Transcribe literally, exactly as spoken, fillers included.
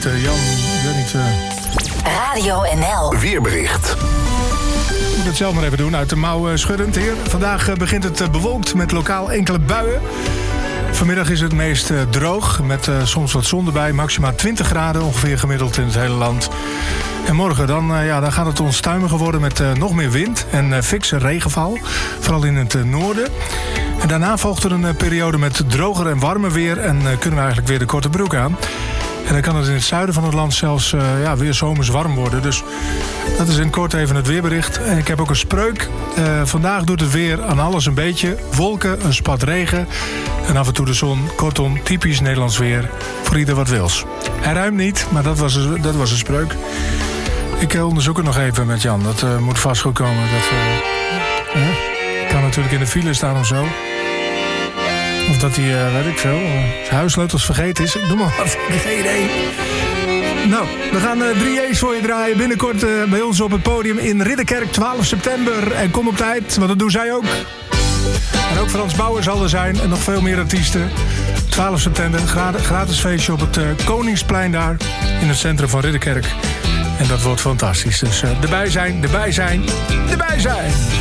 uh, Jan, ik weet niet... Uh... Radio N L. Weerbericht. Ik moet het zelf maar even doen, uit de mouw uh, schuddend hier. Vandaag uh, begint het uh, bewolkt met lokaal enkele buien. Vanmiddag is het meest uh, droog, met uh, soms wat zon erbij. Maximaal twintig graden ongeveer gemiddeld in het hele land. En morgen dan, uh, ja, dan gaat het onstuimiger worden met uh, nog meer wind en uh, fikse regenval. Vooral in het uh, noorden. En daarna volgt er een uh, periode met droger en warmer weer. En uh, kunnen we eigenlijk weer de korte broek aan. En dan kan het in het zuiden van het land zelfs uh, ja, weer zomers warm worden. Dus dat is in kort even het weerbericht. En ik heb ook een spreuk. Uh, vandaag doet het weer aan alles een beetje. Wolken, een spat regen en af en toe de zon. Kortom, typisch Nederlands weer. Voor ieder wat wils. Hij ruimt niet, maar dat was, dat was een spreuk. Ik uh, onderzoek het nog even met Jan. Dat uh, moet vast goed komen. Dat uh, uh, kan natuurlijk in de file staan of zo. Of dat hij, uh, weet ik veel, uh, zijn huissleutels vergeten is. Doe maar wat, geen idee. Nou, we gaan uh, drie J's voor je draaien. Binnenkort uh, bij ons op het podium in Ridderkerk, twaalf september. En kom op tijd, want dat doen zij ook. En ook Frans Bauer zal er zijn. En nog veel meer artiesten. twaalf september, gratis, gratis feestje op het uh, Koningsplein daar. In het centrum van Ridderkerk. En dat wordt fantastisch. Dus uh, erbij zijn, erbij zijn, erbij zijn.